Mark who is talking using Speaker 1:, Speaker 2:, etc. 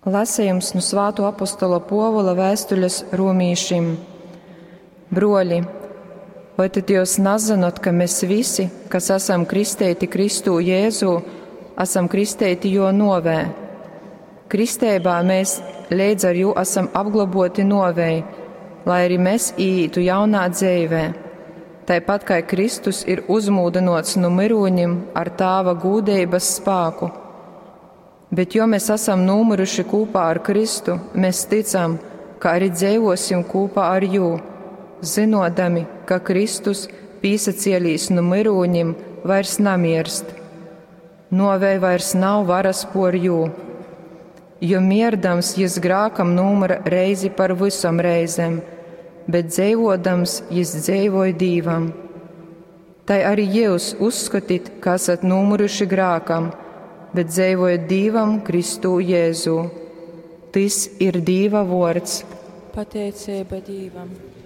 Speaker 1: Lasījums no Svēto apostola Pāvila vēstules Romīšiem. Broļi, vai tad jūs nezināt, ka mēs visi, kas esam kristēti Kristu Jēzu, esam kristēti jo novē? Kristībā mēs līdz ar jū esam apglaboti novēji, lai arī mēs īītu jaunā dzīvē. Tāpat kā Kristus ir uzmūdinots no miruņiem ar Tāva gūdības spēku. Bet jo mēs esam nūmiruši kopā ar Kristu, mēs ticam, ka arī dzīvosim kopā ar jū, zinodami, ka Kristus pīsacielīs no miruņiem vairs namirst. Novēj vairs nav varas por jū, jo mierdams jis grākam numura reizi par visam reizēm, bet dzīvodams jis dzīvoja Dīvam. Tai arī jūs uzskatīt, ka esat numuruši grākam, bet dzīvojat Dīvam Kristu Jēzu. Tas ir Dīva vārds.
Speaker 2: Pateicība Dīvam.